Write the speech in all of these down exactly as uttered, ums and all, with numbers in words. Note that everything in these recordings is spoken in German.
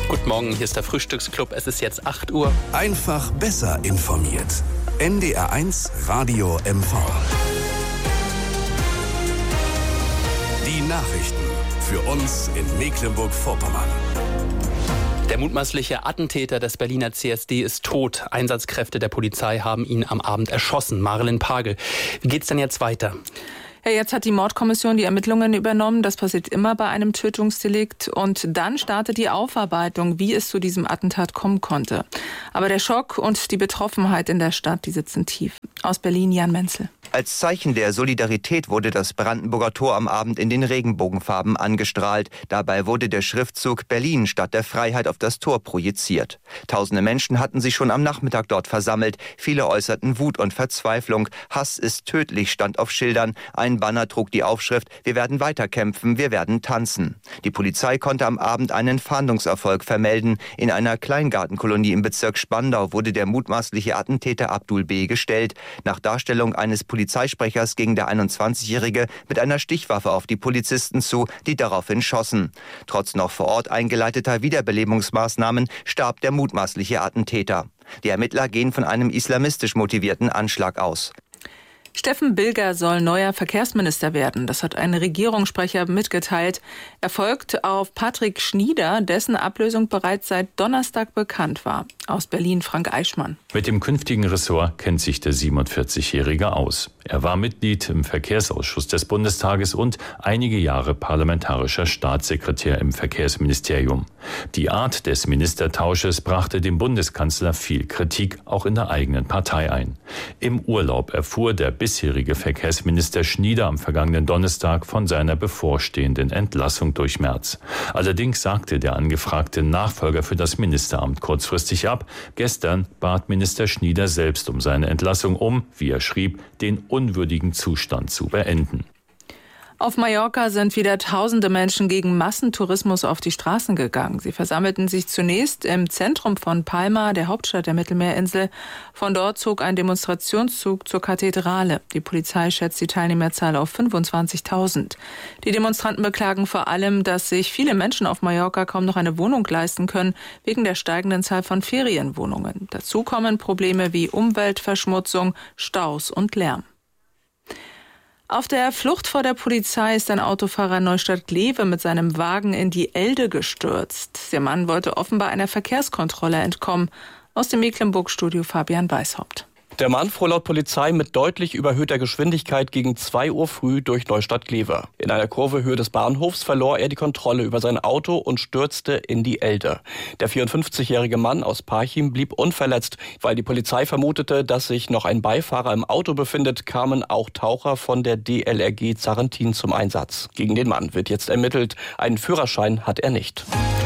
Guten Morgen, hier ist der Frühstücksclub. Es ist jetzt acht Uhr. Einfach besser informiert. N D R eins Radio M V. Die Nachrichten für uns in Mecklenburg-Vorpommern. Der mutmaßliche Attentäter des Berliner C S D ist tot. Einsatzkräfte der Polizei haben ihn am Abend erschossen. Marilyn Pagel. Wie geht's denn jetzt weiter? Ja, jetzt hat die Mordkommission die Ermittlungen übernommen. Das passiert immer bei einem Tötungsdelikt. Und dann startet die Aufarbeitung, wie es zu diesem Attentat kommen konnte. Aber der Schock und die Betroffenheit in der Stadt, die sitzen tief. Aus Berlin, Jan Menzel. Als Zeichen der Solidarität wurde das Brandenburger Tor am Abend in den Regenbogenfarben angestrahlt. Dabei wurde der Schriftzug Berlin Stadt der Freiheit auf das Tor projiziert. Tausende Menschen hatten sich schon am Nachmittag dort versammelt. Viele äußerten Wut und Verzweiflung. Hass ist tödlich, stand auf Schildern. Ein Banner trug die Aufschrift: Wir werden weiterkämpfen, wir werden tanzen. Die Polizei konnte am Abend einen Fahndungserfolg vermelden. In einer Kleingartenkolonie im Bezirk Spandau wurde der mutmaßliche Attentäter Abdul B. gestellt. Nach Darstellung eines Polizeisprechers ging der einundzwanzigjährige mit einer Stichwaffe auf die Polizisten zu, die daraufhin schossen. Trotz noch vor Ort eingeleiteter Wiederbelebungsmaßnahmen starb der mutmaßliche Attentäter. Die Ermittler gehen von einem islamistisch motivierten Anschlag aus. Steffen Bilger soll neuer Verkehrsminister werden. Das hat ein Regierungssprecher mitgeteilt. Er folgt auf Patrick Schnieder, dessen Ablösung bereits seit Donnerstag bekannt war. Aus Berlin, Frank Eichmann. Mit dem künftigen Ressort kennt sich der siebenundvierzigjährige aus. Er war Mitglied im Verkehrsausschuss des Bundestages und einige Jahre parlamentarischer Staatssekretär im Verkehrsministerium. Die Art des Ministertausches brachte dem Bundeskanzler viel Kritik, auch in der eigenen Partei ein. Im Urlaub erfuhr der bisherige Verkehrsminister Schnieder am vergangenen Donnerstag von seiner bevorstehenden Entlassung durch Merz. Allerdings sagte der angefragte Nachfolger für das Ministeramt kurzfristig ab. Gestern bat Minister Schnieder selbst um seine Entlassung, um, wie er schrieb, den unwürdigen Zustand zu beenden. Auf Mallorca sind wieder tausende Menschen gegen Massentourismus auf die Straßen gegangen. Sie versammelten sich zunächst im Zentrum von Palma, der Hauptstadt der Mittelmeerinsel. Von dort zog ein Demonstrationszug zur Kathedrale. Die Polizei schätzt die Teilnehmerzahl auf fünfundzwanzigtausend. Die Demonstranten beklagen vor allem, dass sich viele Menschen auf Mallorca kaum noch eine Wohnung leisten können, wegen der steigenden Zahl von Ferienwohnungen. Dazu kommen Probleme wie Umweltverschmutzung, Staus und Lärm. Auf der Flucht vor der Polizei ist ein Autofahrer in Neustadt-Glewe mit seinem Wagen in die Elde gestürzt. Der Mann wollte offenbar einer Verkehrskontrolle entkommen. Aus dem Mecklenburg-Studio Fabian Weishaupt. Der Mann fuhr laut Polizei mit deutlich überhöhter Geschwindigkeit gegen zwei Uhr früh durch Neustadt-Glewe. In einer Kurve Höhe des Bahnhofs verlor er die Kontrolle über sein Auto und stürzte in die Elde. Der vierundfünfzigjährige Mann aus Parchim blieb unverletzt. Weil die Polizei vermutete, dass sich noch ein Beifahrer im Auto befindet, kamen auch Taucher von der D L R G Zarrentin zum Einsatz. Gegen den Mann wird jetzt ermittelt. Einen Führerschein hat er nicht.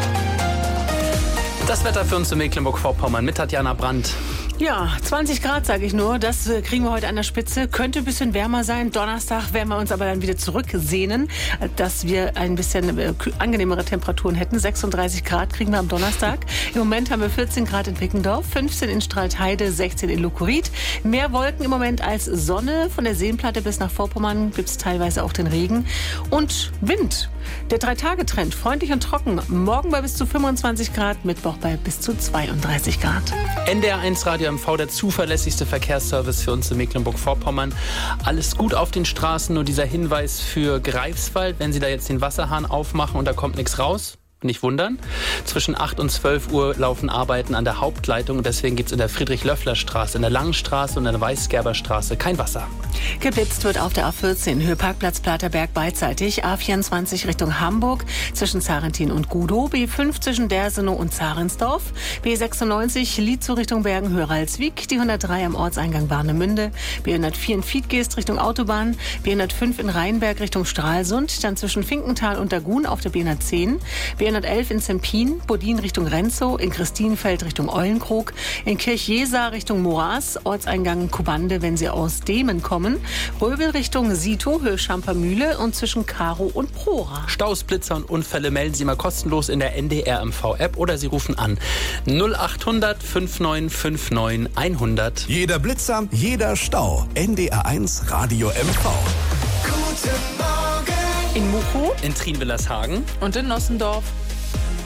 Das Wetter für uns in Mecklenburg-Vorpommern mit Tatjana Brandt. Ja, zwanzig Grad sage ich nur, das kriegen wir heute an der Spitze. Könnte ein bisschen wärmer sein. Donnerstag werden wir uns aber dann wieder zurücksehnen, dass wir ein bisschen angenehmere Temperaturen hätten. sechsunddreißig Grad kriegen wir am Donnerstag. Im Moment haben wir vierzehn Grad in Wickendorf, fünfzehn in Straltheide, sechzehn in Lukurit. Mehr Wolken im Moment als Sonne. Von der Seenplatte bis nach Vorpommern gibt es teilweise auch den Regen. Und Wind. Der Drei-Tage-Trend, freundlich und trocken. Morgen bei bis zu fünfundzwanzig Grad, Mittwoch bei bis zu zweiunddreißig Grad. N D R eins Radio M V, der zuverlässigste Verkehrsservice für uns in Mecklenburg-Vorpommern. Alles gut auf den Straßen, nur dieser Hinweis für Greifswald, wenn Sie da jetzt den Wasserhahn aufmachen und da kommt nichts raus. Nicht wundern. Zwischen acht und zwölf Uhr laufen Arbeiten an der Hauptleitung und deswegen gibt es in der Friedrich-Löffler-Straße, in der Langenstraße und in der Weißgerberstraße kein Wasser. Geblitzt wird auf der A vierzehn, Höhe Parkplatz Platerberg beidseitig, A vierundzwanzig Richtung Hamburg zwischen Zarentin und Gudow, B fünf zwischen Dersenow und Zarensdorf, B sechsundneunzig Lietzow Richtung Bergen, Höhe Ralswiek, die hundertdrei am Ortseingang Warnemünde, B hundertvier in Fiedgeest Richtung Autobahn, B hundertfünf in Rheinberg Richtung Stralsund, dann zwischen Finkenthal und Dagun auf der B hundertzehn, B hundertelf in Zempin, Bodin Richtung Renzow, in Christinfeld Richtung Eulenkrog, in Kirchjesa Richtung Moras, Ortseingang Kubande, wenn Sie aus Demen kommen, Röbel Richtung Sito, Höhe Schampermühle und zwischen Karo und Prora. Staus, Blitzer und Unfälle melden Sie mal kostenlos in der N D R M V-App oder Sie rufen an null achthundert fünfundneunzig neunundfünfzig hundert. Jeder Blitzer, jeder Stau. N D R eins Radio M V. In Muchow, in Trienwillershagen und in Nossendorf.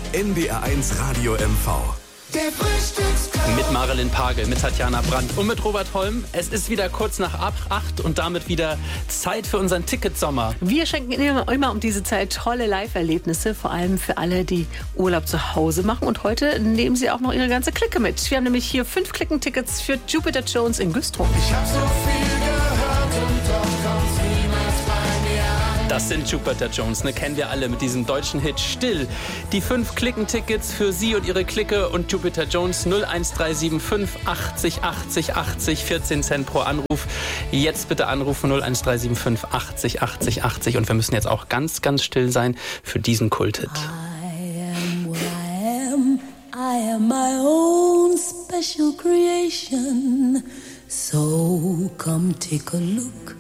N D R eins Radio M V. Der Frühstücksclub. Mit Marilyn Pagel, mit Tatjana Brandt und mit Robert Holm. Es ist wieder kurz nach acht und damit wieder Zeit für unseren Ticketsommer. Wir schenken immer, immer um diese Zeit tolle Live-Erlebnisse, vor allem für alle, die Urlaub zu Hause machen. Und heute nehmen sie auch noch ihre ganze Clique mit. Wir haben nämlich hier fünf Klickentickets für Jupiter Jones in Güstrow. Ich hab so viel gehört und doch kommt's niemals bei mir an. Das sind Jupiter Jones, ne, kennen wir alle mit diesem deutschen Hit Still. Die fünf Klickentickets für Sie und Ihre Clique und Jupiter Jones null eins drei sieben fünf achtzig achtzig achtzig, vierzehn Cent pro Anruf. Jetzt bitte anrufen null eins drei sieben fünf achtzig achtzig achtzig und wir müssen jetzt auch ganz, ganz still sein für diesen Kulthit. I am what I am, I am my own special creation. So come take a look